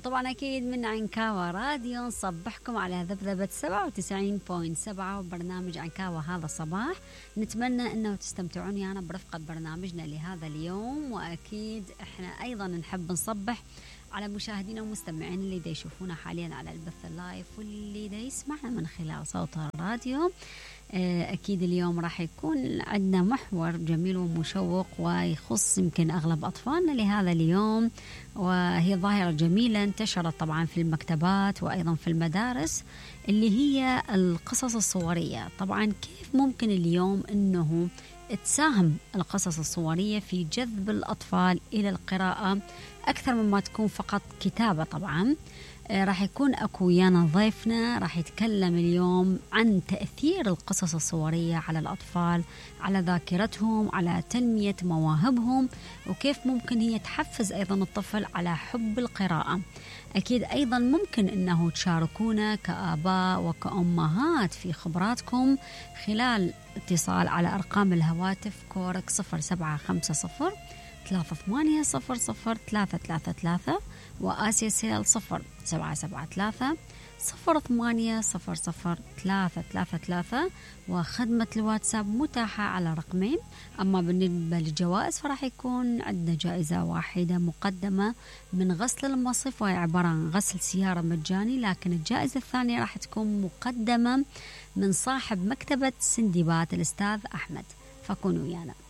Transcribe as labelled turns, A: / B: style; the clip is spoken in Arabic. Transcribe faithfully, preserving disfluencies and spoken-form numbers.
A: وطبعا أكيد من عنكاوة راديو نصبحكم على ذبذبة سبعة وتسعين فاصلة سبعة وبرنامج عنكاوة هذا الصباح. نتمنى أنه تستمتعون يعني برفقة برنامجنا لهذا اليوم، وأكيد إحنا أيضا نحب نصبح على مشاهدينا ومستمعين اللي دا يشوفونا حاليا على البث اللايف واللي دا يسمعنا من خلال صوت الراديو. أكيد اليوم راح يكون عندنا محور جميل ومشوق ويخص يمكن أغلب أطفالنا لهذا اليوم، وهي ظاهرة جميلة انتشرت طبعا في المكتبات وأيضا في المدارس، اللي هي القصص الصورية. طبعا كيف ممكن اليوم أنه تساهم القصص الصورية في جذب الأطفال إلى القراءة أكثر مما تكون فقط كتابة. طبعا راح يكون أكو ويانا ضيفنا راح يتكلم اليوم عن تأثير القصص الصورية على الأطفال، على ذاكرتهم، على تنمية مواهبهم، وكيف ممكن هي تحفز أيضا الطفل على حب القراءة. أكيد أيضا ممكن أنه تشاركونا كآباء وكأمهات في خبراتكم خلال اتصال على أرقام الهواتف كورك صفر سبعة خمسة صفر ثلاثة ثمانية صفر صفر ثلاثة ثلاثة ثلاثة وآسيا سيل صفر سبعة سبعة ثلاثة صفر ثمانية صفر صفر ثلاثة ثلاثة ثلاثة، وخدمة الواتساب متاحة على رقمين. أما بالنسبة للجوائز فراح يكون عندنا جائزة واحدة مقدمة من غسل المصيف، وهي عبارة عن غسل سيارة مجاني، لكن الجائزة الثانية راح تكون مقدمة من صاحب مكتبة سندباد الأستاذ أحمد، فكونوا ويانا.